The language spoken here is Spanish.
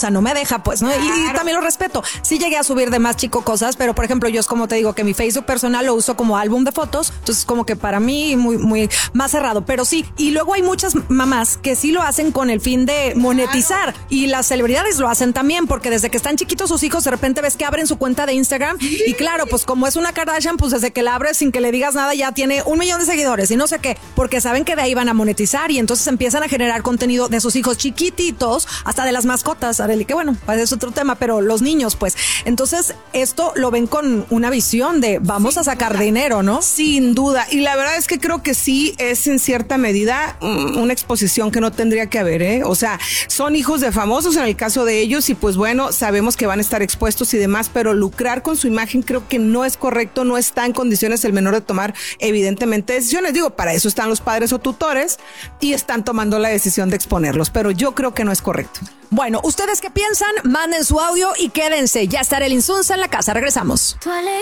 sea, no me deja, pues, ¿no? Claro. Y también lo respeto. Sí llegué a subir de más chico cosas, pero por ejemplo, yo es como te digo que mi Facebook personal lo uso como álbum de fotos, entonces como que para mí muy más cerrado, pero sí. Y luego hay muchas mamás que sí lo hacen con el fin de monetizar, y las celebridades lo hacen también, porque desde que están chiquitos sus hijos, de repente ves que abren su cuenta de Instagram y claro, pues como es una Kardashian, pues desde que la abres sin que le digas nada ya tiene 1 millón de seguidores y no sé qué, porque saben que de ahí van a monetizar y entonces empiezan a generar contenido de sus hijos chiquititos, hasta de las mascotas, Arely, que bueno, pues es otro tema, pero los niños, pues, entonces esto lo ven con una visión de vamos a sacar dinero, ¿no? Sin duda, y la verdad es que creo que sí es en cierta medida una exposición que no tendría que haber, ¿eh? O sea, son hijos de famosos en el caso de ellos y pues bueno, sabemos que van a estar expuestos y demás, pero lucrar con su imagen creo que no es correcto, no está en condiciones el menor de tomar evidentemente decisiones. Digo, para eso están los padres o tutores y están tomando la decisión de exponerlos, pero yo creo que no es correcto. Bueno, ¿ustedes qué piensan? Manden su audio y quédense. Ya estará el Insunza en la casa. Regresamos.